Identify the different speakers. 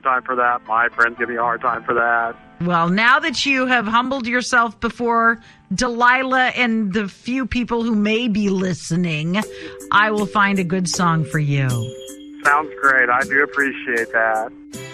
Speaker 1: time for that. My friends give me a hard time for that.
Speaker 2: Well, now that you have humbled yourself before Delilah and the few people who may be listening, I will find a good song for you.
Speaker 1: Sounds great. I do appreciate that.